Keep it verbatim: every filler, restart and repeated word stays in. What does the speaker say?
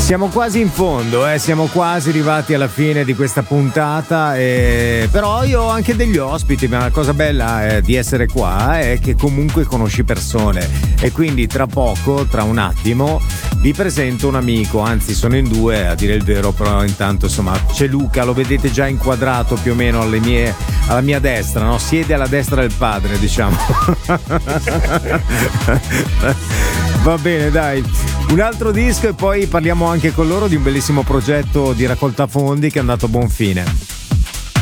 Siamo quasi in fondo, eh? Siamo quasi arrivati alla fine di questa puntata, eh, però io ho anche degli ospiti, ma la cosa bella eh, di essere qua è che comunque conosci persone e quindi tra poco, tra un attimo, vi presento un amico, anzi sono in due a dire il vero, però intanto insomma c'è Luca, lo vedete già inquadrato più o meno alle mie, alla mia destra, no? Siede alla destra del padre, diciamo. Va bene, dai. Un altro disco e poi parliamo anche con loro di un bellissimo progetto di raccolta fondi che è andato a buon fine.